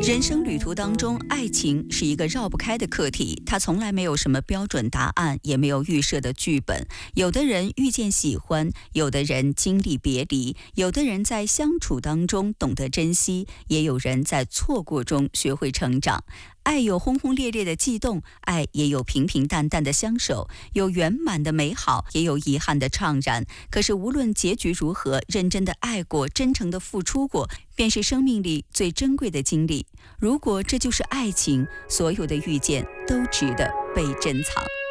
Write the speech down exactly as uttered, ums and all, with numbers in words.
人生旅途当中，爱情是一个绕不开的课题，它从来没有什么标准答案，也没有预设的剧本。有的人遇见喜欢，有的人经历别离，有的人在相处当中懂得珍惜，也有人在错过中学会成长。爱有轰轰烈烈的悸动，爱也有平平淡淡的相守，有圆满的美好，也有遗憾的怅然。可是无论结局如何，认真的爱过，真诚的付出过，便是生命里最珍贵的经历。如果这就是爱情，所有的遇见都值得被珍藏。